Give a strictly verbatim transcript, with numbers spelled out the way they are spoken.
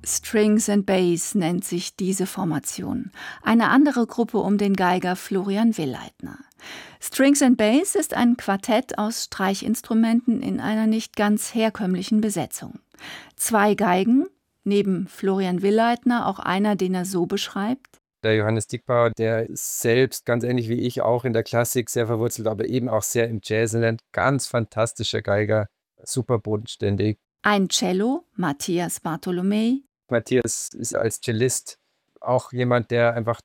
Strings and Bass nennt sich diese Formation. Eine andere Gruppe um den Geiger Florian Willeitner. Strings and Bass ist ein Quartett aus Streichinstrumenten in einer nicht ganz herkömmlichen Besetzung. Zwei Geigen, neben Florian Willeitner auch einer, den er so beschreibt: Der Johannes Dickbauer, der ist selbst, ganz ähnlich wie ich, auch in der Klassik sehr verwurzelt, aber eben auch sehr im Jazzland. Ganz fantastischer Geiger, super bodenständig. Ein Cello, Matthias Bartolomei. Matthias ist als Cellist auch jemand, der einfach